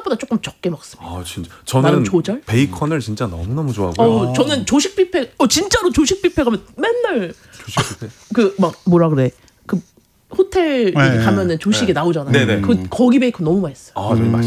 생각보다 조금 적게 먹습니다. 아 진짜 나름 저는 조절? 베이컨을 진짜 너무 좋아하고요. 저는 조식 뷔페 진짜로 조식 뷔페 가면 맨날 조식 뷔페 그 막 뭐라 그래 그 호텔 가면은 조식에 나오잖아요. 네네. 거기 베이컨 너무 맛있어요. 저희 맛있죠.